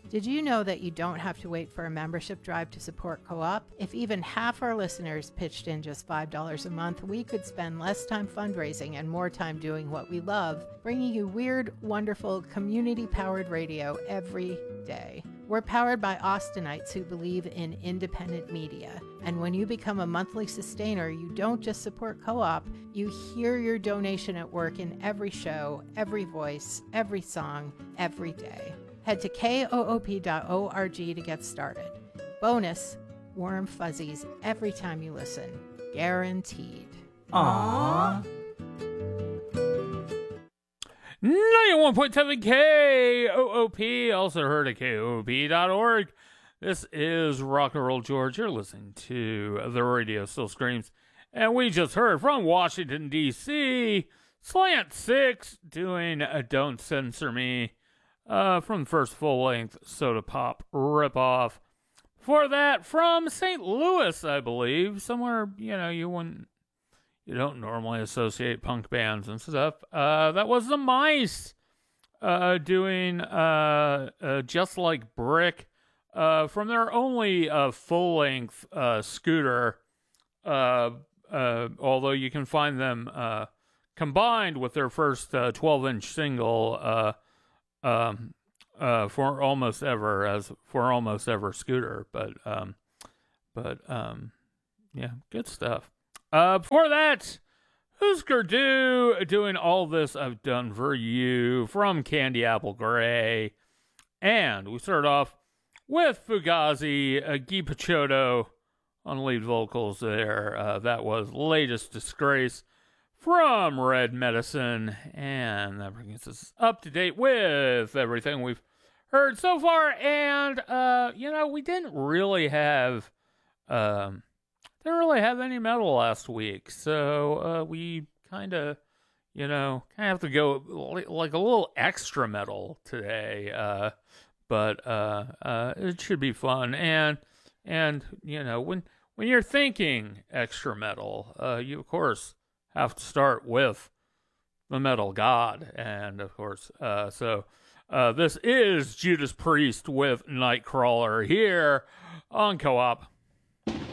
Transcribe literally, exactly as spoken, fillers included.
Did you know that you don't have to wait for a membership drive to support Co-op? If even half our listeners pitched in just five dollars a month, we could spend less time fundraising and more time doing what we love, bringing you weird, wonderful, community-powered radio every day. We're powered by Austinites who believe in independent media. And when you become a monthly sustainer, you don't just support Co-op, you hear your donation at work in every show, every voice, every song, every day. Head to koop dot org to get started. Bonus, warm fuzzies every time you listen. Guaranteed. Aww. ninety-one point seven K O O P, also heard at koop dot org. This is Rock and Roll George. You're listening to The Radio Still Screams. And we just heard from Washington, D C, Slant Six doing a Don't Censor Me. Uh, from the first full-length Soda Pop ripoff. For that, from Saint Louis, I believe, somewhere, you know, you wouldn't, you don't normally associate punk bands and stuff. Uh, that was the Mice, uh, doing, uh, uh Just Like Brick, uh, from their only, uh, full-length, uh, Scooter, uh, uh, although you can find them, uh, combined with their first, uh, twelve-inch single, uh, Um, uh, for almost ever as for almost ever Scooter, but um, but um, yeah, good stuff. Uh, before that, Husker Du doing All This I've Done for You from Candy Apple Grey, and we start off with Fugazi, uh, Guy Picciotto on lead vocals there. Uh, that was Latest Disgrace from Red Medicine, and that brings us up to date with everything we've heard so far. And uh, you know, we didn't really have, um, didn't really have any metal last week, so uh, we kind of, you know, kind of have to go like a little extra metal today. Uh, but uh, uh, it should be fun, and and you know, when when you're thinking extra metal, uh, you of course have to start with the metal god, and of course, uh, so uh, this is Judas Priest with Nightcrawler here on Co-op.